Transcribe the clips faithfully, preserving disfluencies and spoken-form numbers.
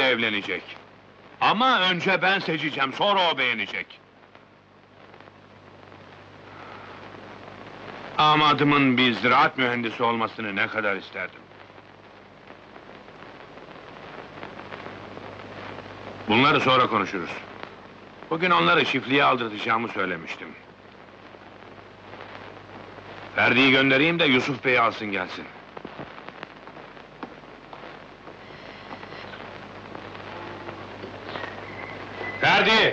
evlenecek. Ama önce ben seçeceğim, sonra o beğenecek. Amadımın bir ziraat mühendisi olmasını ne kadar isterdim. Bunları sonra konuşuruz. Bugün onları çiftliğe aldırtacağımı söylemiştim. Ferdi'yi göndereyim de Yusuf Bey'i alsın gelsin. Ferdi!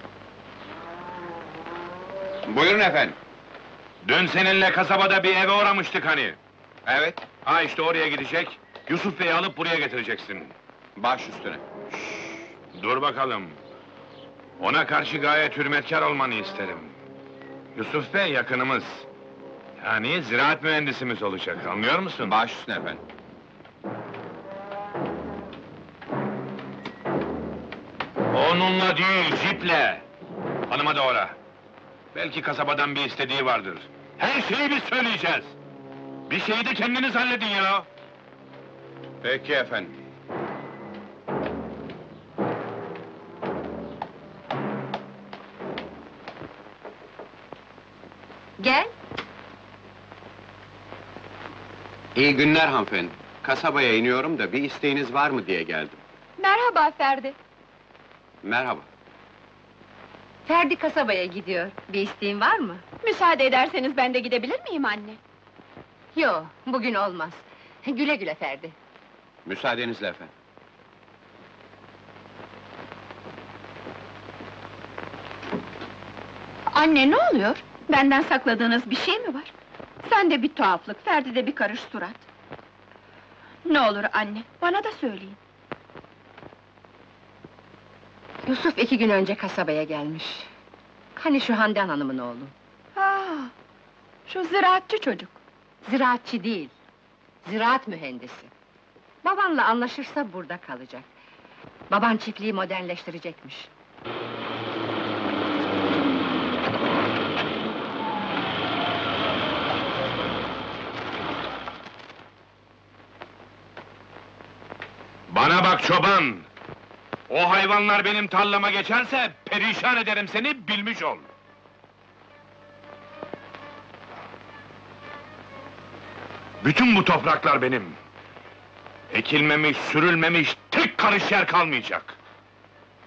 Buyurun efendim. Dün seninle kasabada bir eve uğramıştık hani. Evet, Ha işte oraya gidecek, Yusuf Bey'i alıp buraya getireceksin. baş üstüne. Dur bakalım. Ona karşı gayet hürmetkar olmanı isterim. Yusuf Bey yakınımız. Yani ziraat mühendisimiz olacak, anlıyor musun? Baş üstüne efendim. Onunla değil, jiple! Hanıma doğru. Belki kasabadan bir istediği vardır. Her şeyi biz söyleyeceğiz! Bir şeyi de kendiniz halledin ya! Peki efendim. Gel. İyi günler hanımefendi. Kasabaya iniyorum da bir isteğiniz var mı diye geldim. Merhaba Ferdi. Merhaba. Ferdi kasabaya gidiyor. Bir isteğin var mı? Müsaade ederseniz ben de gidebilir miyim anne? Yo, bugün olmaz. Güle güle Ferdi. Müsaadenizle efendim. Anne ne oluyor? Benden sakladığınız bir şey mi var? Sende bir tuhaflık, Ferdi'de bir karış surat. Ne olur anne, bana da söyleyin. Yusuf iki gün önce kasabaya gelmiş. Hani şu Handan Hanım'ın oğlu. Ha, şu ziraatçı çocuk. Ziraatçı değil, ziraat mühendisi. Babanla anlaşırsa burada kalacak. Baban çiftliği modernleştirecekmiş. Bana bak çoban! O hayvanlar benim tarlama geçerse, perişan ederim seni, bilmiş ol! Bütün bu topraklar benim! Ekilmemiş, sürülmemiş, tek karış yer kalmayacak!